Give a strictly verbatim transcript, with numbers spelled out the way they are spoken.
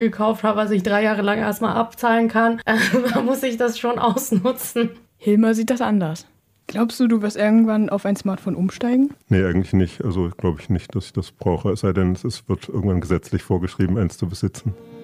gekauft habe, was ich drei Jahre lang erstmal abzahlen kann, da muss ich das schon ausnutzen. Hilmar sieht das anders. Glaubst du, du wirst irgendwann auf ein Smartphone umsteigen? Nee, eigentlich nicht. Also glaube ich nicht, dass ich das brauche. Es sei denn, es wird irgendwann gesetzlich vorgeschrieben, eins zu besitzen.